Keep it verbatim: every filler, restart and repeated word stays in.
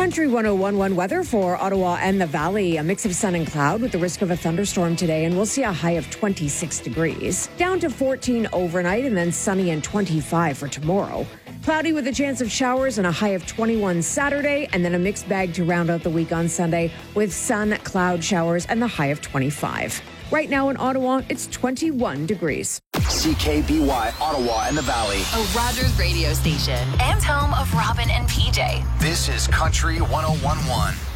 Country one oh one point one weather for Ottawa and the Valley. A mix of sun and cloud with the risk of a thunderstorm today, and we'll see a high of twenty-six degrees. Down to fourteen overnight, and then sunny and twenty-five for tomorrow. Cloudy with a chance of showers and a high of twenty-one Saturday, and then a mixed bag to round out the week on Sunday with sun, cloud, showers, and the high of twenty-five. Right now in Ottawa, it's twenty-one degrees. C K B Y, Ottawa and the Valley. A Rogers radio station and home of Robin and P J. This is Country one oh one point one.